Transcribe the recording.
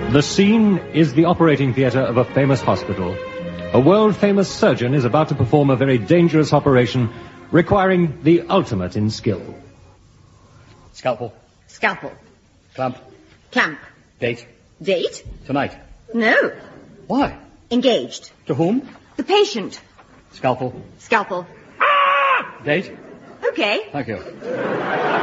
The scene is the operating theatre of a famous hospital. A world-famous surgeon is about to perform a very dangerous operation requiring the ultimate in skill. Scalpel. Scalpel. Clamp. Clamp. Date. Date? Tonight. No. Why? Engaged. To whom? The patient. Scalpel. Scalpel. Date. Okay. Thank you.